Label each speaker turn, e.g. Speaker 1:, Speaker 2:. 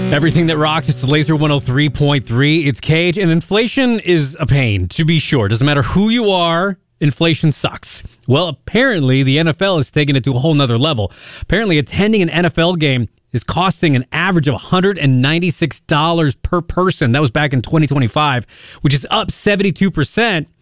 Speaker 1: Everything that rocks, it's the Laser 103.3. It's Cage, and inflation is a pain, to be sure. Doesn't matter who you are, inflation sucks. Well, apparently, the NFL is taking it to a whole nother level. Apparently, attending an NFL game is costing an average of $196 per person. That was back in 2025, which is up 72%